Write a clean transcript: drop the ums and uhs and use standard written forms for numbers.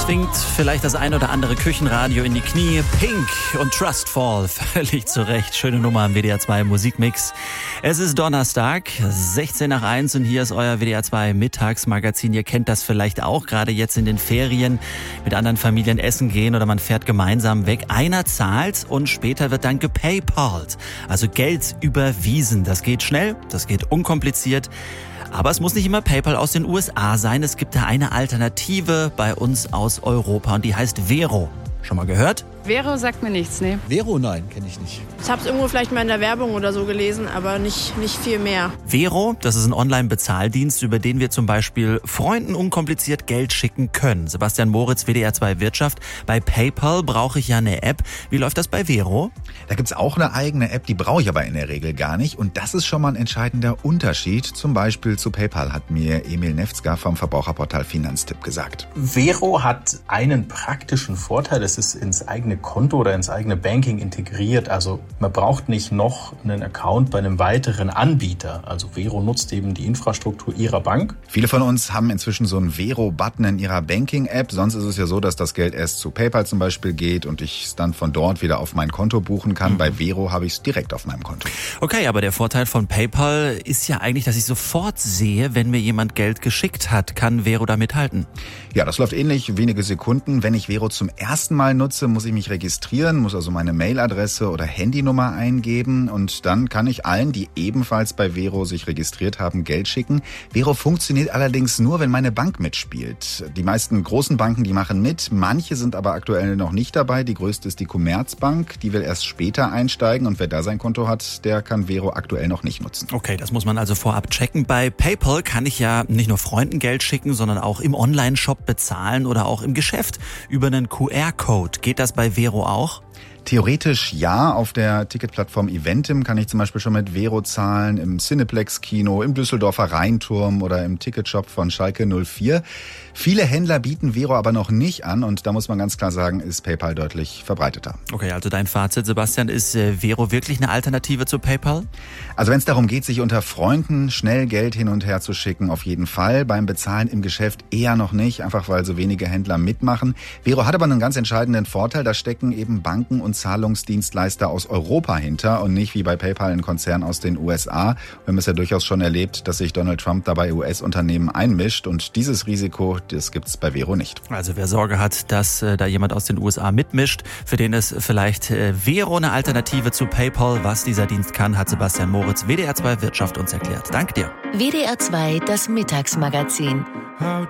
zwingt vielleicht das ein oder andere Küchenradio in die Knie. Pink und Trustfall, völlig zu Recht. Schöne Nummer am WDR 2 Musikmix. Es ist Donnerstag, 16:01 und hier ist euer WDR 2 Mittagsmagazin. Ihr kennt das vielleicht auch, gerade jetzt in den Ferien mit anderen Familien essen gehen oder man fährt gemeinsam weg. Einer zahlt und später wird dann gepaypalt, also Geld überwiesen. Das geht schnell, das geht unkompliziert. Aber es muss nicht immer PayPal aus den USA sein. Es gibt da eine Alternative bei uns aus Europa und die heißt Vero. Schon mal gehört? Vero sagt mir nichts, ne? Vero, nein, kenne ich nicht. Ich habe es irgendwo vielleicht mal in der Werbung oder so gelesen, aber nicht viel mehr. Vero, das ist ein Online-Bezahldienst, über den wir zum Beispiel Freunden unkompliziert Geld schicken können. Sebastian Moritz, WDR 2 Wirtschaft. Bei PayPal brauche ich ja eine App. Wie läuft das bei Vero? Da gibt's auch eine eigene App, die brauche ich aber in der Regel gar nicht. Und das ist schon mal ein entscheidender Unterschied. Zum Beispiel zu PayPal, hat mir Emil Nefzger vom Verbraucherportal Finanztipp gesagt. Vero hat einen praktischen Vorteil. Es ist ins eigene Konto oder ins eigene Banking integriert. Also man braucht nicht noch einen Account bei einem weiteren Anbieter. Also Vero nutzt eben die Infrastruktur ihrer Bank. Viele von uns haben inzwischen so einen Vero-Button in ihrer Banking-App. Sonst ist es ja so, dass das Geld erst zu PayPal zum Beispiel geht und ich es dann von dort wieder auf mein Konto buchen kann. Bei Vero habe ich es direkt auf meinem Konto. Okay, aber der Vorteil von PayPal ist ja eigentlich, dass ich sofort sehe, wenn mir jemand Geld geschickt hat. Kann Vero da mithalten? Ja, das läuft ähnlich, wenige Sekunden. Wenn ich Vero zum ersten Mal nutze, muss ich mich registrieren, muss also meine Mailadresse oder Handynummer eingeben und dann kann ich allen, die ebenfalls bei Vero sich registriert haben, Geld schicken. Vero funktioniert allerdings nur, wenn meine Bank mitspielt. Die meisten großen Banken, die machen mit, manche sind aber aktuell noch nicht dabei. Die größte ist die Commerzbank, die will erst später einsteigen und wer da sein Konto hat, der kann Vero aktuell noch nicht nutzen. Okay, das muss man also vorab checken. Bei PayPal kann ich ja nicht nur Freunden Geld schicken, sondern auch im Online-Shop bezahlen oder auch im Geschäft über einen QR-Code. Geht das bei Vero auch? Theoretisch ja, auf der Ticketplattform Eventim kann ich zum Beispiel schon mit Vero zahlen, im Cineplex-Kino, im Düsseldorfer Rheinturm oder im Ticketshop von Schalke 04. Viele Händler bieten Vero aber noch nicht an und da muss man ganz klar sagen, ist PayPal deutlich verbreiteter. Okay, also dein Fazit, Sebastian, ist Vero wirklich eine Alternative zu PayPal? Also wenn es darum geht, sich unter Freunden schnell Geld hin und her zu schicken, auf jeden Fall. Beim Bezahlen im Geschäft eher noch nicht, einfach weil so wenige Händler mitmachen. Vero hat aber einen ganz entscheidenden Vorteil, da stecken eben Banken und Zahlungsdienstleister aus Europa hinter und nicht wie bei PayPal ein Konzern aus den USA. Wir haben es ja durchaus schon erlebt, dass sich Donald Trump dabei US-Unternehmen einmischt und dieses Risiko, das gibt's bei Vero nicht. Also wer Sorge hat, dass da jemand aus den USA mitmischt, für den ist vielleicht Vero eine Alternative zu PayPal. Was dieser Dienst kann, hat Sebastian Moritz, WDR 2 Wirtschaft, uns erklärt. Danke dir. WDR 2, das Mittagsmagazin.